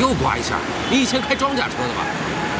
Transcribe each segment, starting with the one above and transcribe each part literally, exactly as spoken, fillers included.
又刮一下？你以前开装甲车的吧？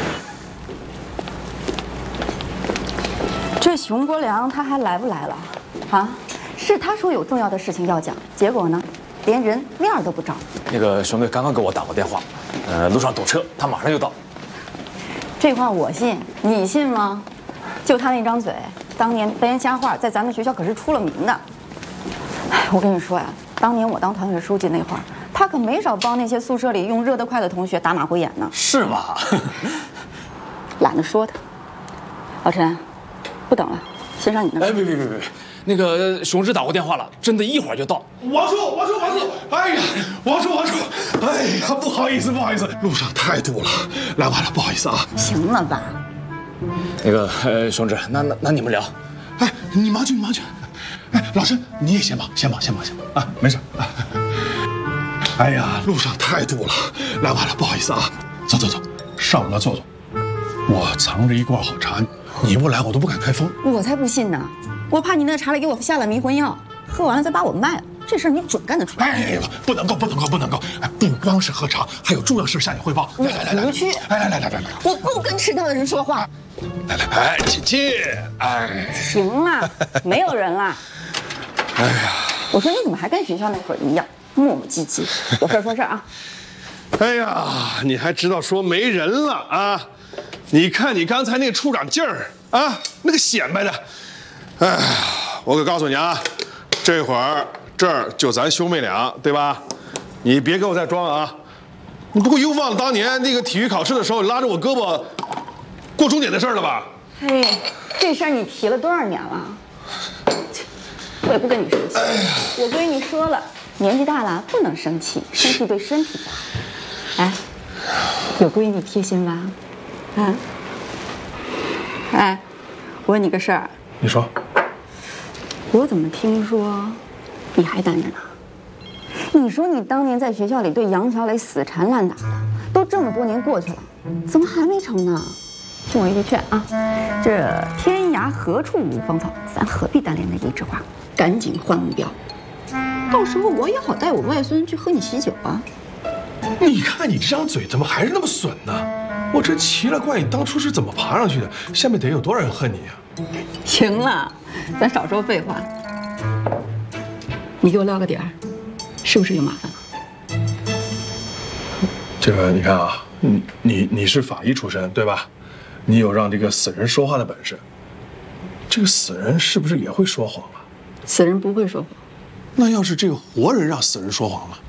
这熊国良他还来不来了？啊，是他说有重要的事情要讲，结果呢，连人面都不着。 那个熊队刚刚给我打过电话，呃，路上堵车，他马上就到。 这话我信，你信吗？就他那张嘴，当年编瞎话，在咱们学校可是出了名的。哎，我跟你说呀，当年我当团委书记那会儿，他可没少帮那些宿舍里用热得快的同学打马虎眼呢。 是吗？ 懒得说他。老陈，不等了，先上你那。 哎，别别别别，那个熊志打过电话了，真的一会儿就到。 王叔，王叔，王叔，哎呀，王叔，王叔，哎呀，不好意思，不好意思，路上太堵了，来晚了，不好意思啊。 行了吧？ 那个呃，熊志，那那那你们聊。 哎，你忙去，你忙去。哎，老陈，你也先忙，先忙，先忙，先忙啊，没事。哎呀，路上太堵了，来晚了，不好意思啊。走走走，上我那坐坐。我藏着一罐好茶，你不来我都不敢开封。 我才不信呢！我怕你那茶里给我下了迷魂药，喝完了再把我卖了，这事儿你准干得出来。 哎呀，不能够，不能够，不能够！哎，不光是喝茶，还有重要事向你汇报。来来来来， 不去！ 来来来来来来， 我不跟迟到的人说话。 来来来，请进。哎， 行了，没有人了。 哎呀， 我说你怎么还跟学校那会儿一样磨磨唧唧？有事说事啊。 哎呀，你还知道说没人了啊？你看你刚才那个处长劲儿啊，那个显摆的。哎，我可告诉你啊，这会儿这儿就咱兄妹俩，对吧？你别给我再装啊！你不会又忘了当年那个体育考试的时候拉着我胳膊过终点的事儿了吧？ 嘿，这事儿你提了多少年了？我也不跟你生气。我闺女说了，年纪大了不能生气，生气对身体不好。哎，有闺女贴心吧？啊？哎，我问你个事儿。 你说。 我怎么听说你还单着呢？你说你当年在学校里对杨小磊死缠烂打的，都这么多年过去了，怎么还没成呢？听我一句劝啊，这天涯何处无芳草，咱何必单恋那一枝花？赶紧换目标，到时候我也好带我外孙去喝你喜酒啊。 你看你这张嘴怎么还是那么损呢？我这奇了怪，你当初是怎么爬上去的？下面得有多少人恨你啊？ 行了，咱少说废话。你给我撂个底儿，是不是有麻烦了？ 这个你看啊，你你你是法医出身对吧？你有让这个死人说话的本事。这个死人是不是也会说谎啊？ 死人不会说谎。 那要是这个活人让死人说谎了？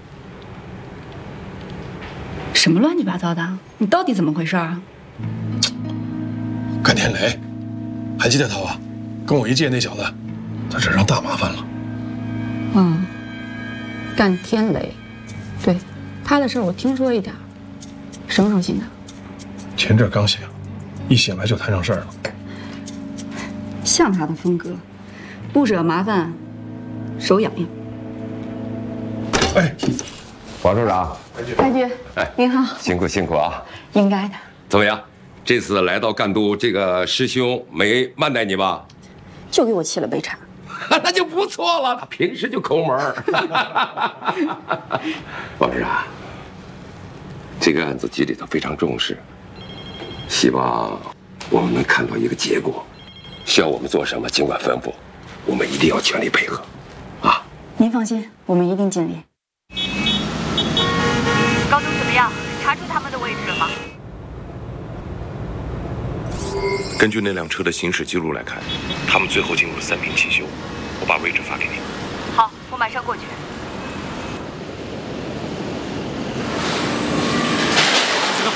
什么乱七八糟的？你到底怎么回事啊？ 甘天雷，还记得他吧？跟我一届那小子，他惹上大麻烦了。 嗯，甘天雷，对，他的事我听说一点。什么时候醒的？ 前阵刚醒，一醒来就摊上事儿了。 像他的风格，不惹麻烦，手痒痒。 哎， 王处长， 太君， 哎， 您好， 辛苦辛苦啊！ 应该的。 怎么样？这次来到赣都，这个师兄没慢待你吧？ 就给我沏了杯茶， 那就不错了。他平时就抠门儿。王处长，这个案子局里头非常重视，希望我们能看到一个结果。需要我们做什么，尽管吩咐，我们一定要全力配合。啊！ 您放心，我们一定尽力。 高中怎么样？查出他们的位置了吗？ 根据那辆车的行驶记录来看，他们最后进入了三平汽修。我把位置发给你。 好，我马上过去。 这个，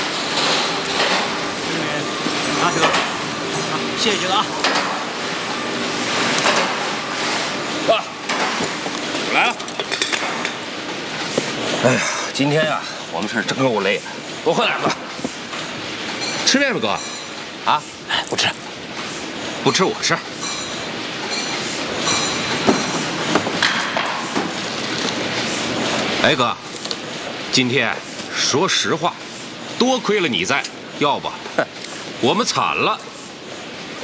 拿这个，啊，谢谢这个啊。 啊，我来了。哎呀，今天呀、啊，我们是真够累的。多喝点吧。吃面吧，哥。啊，不吃，不吃我吃。哎哥，今天说实话，多亏了你在，要不我们惨了。